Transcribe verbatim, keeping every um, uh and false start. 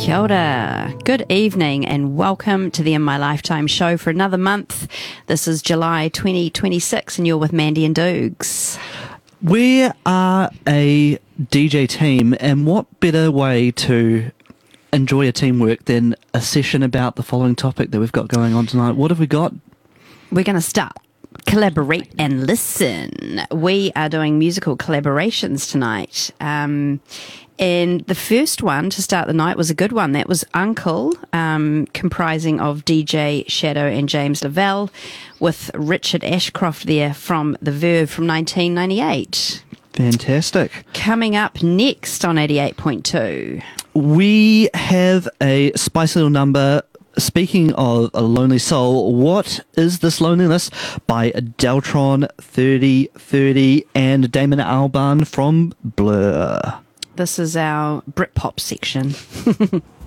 Kia ora. Good evening and welcome to the In My Lifetime show for another month. This is July twenty twenty-six and you're with Mandy and Dukes. We are a D J team, and what better way to enjoy a teamwork than a session about the following topic that we've got going on tonight. What have we got? We're going to start. Collaborate and listen. We are doing musical collaborations tonight. Um, and the first one to start the night was a good one. That was Uncle, um, comprising of D J Shadow and James Lavelle, with Richard Ashcroft there from The Verve from nineteen ninety-eight. Fantastic. Coming up next on eighty-eight point two. We have a spicy little number. Speaking of a lonely soul, What Is This Loneliness by Deltron thirty thirty and Damon Albarn from Blur. This is our Britpop section.